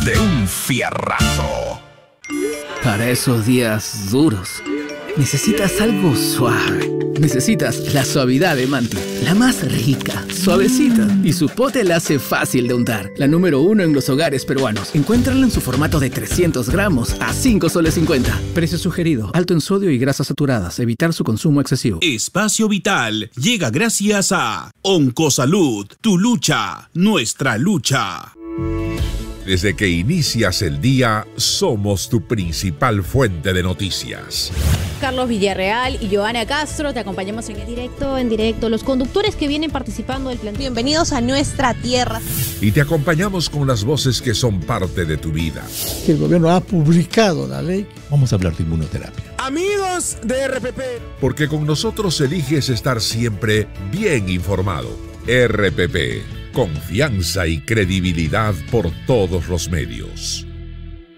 de un fierrazo. Para esos días duros, necesitas algo suave. Necesitas la suavidad de Manti, la más rica, suavecita. Y su pote la hace fácil de untar. La número 1 en los hogares peruanos. Encuéntrala en su formato de 300 gramos a 5 soles 50. Precio sugerido, alto en sodio y grasas saturadas. Evitar su consumo excesivo. Espacio Vital llega gracias a Oncosalud. Tu lucha, nuestra lucha. Desde que inicias el día, somos tu principal fuente de noticias. Carlos Villarreal y Joana Castro, te acompañamos en directo, los conductores que vienen participando del plan. Bienvenidos a nuestra tierra. Y te acompañamos con las voces que son parte de tu vida. El gobierno ha publicado la ley. Vamos a hablar de inmunoterapia. Amigos de RPP. Porque con nosotros eliges estar siempre bien informado. RPP, confianza y credibilidad por todos los medios.